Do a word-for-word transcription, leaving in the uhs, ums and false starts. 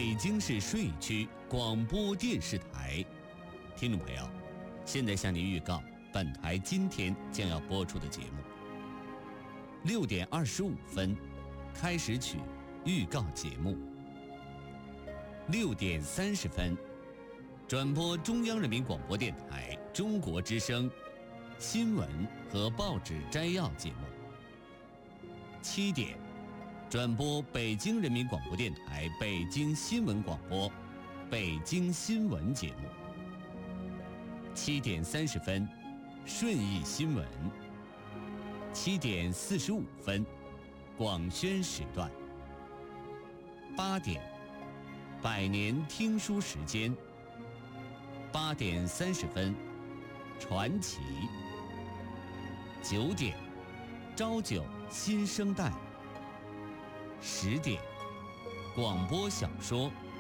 北京市顺义区广播电视台。听众朋友，现在向您预告本台今天将要播出的节目。六点二十五分，开始曲预告节目。六点三十分，转播中央人民广播电台中国之声新闻和报纸摘要节目。七点，转播北京人民广播电台北京新闻广播北京新闻节目。七点三十分，顺义新闻。七点四十五分，广宣时段。八点，百年听书时间。八点三十分，传奇。九点，朝九新生代。十点，广播小说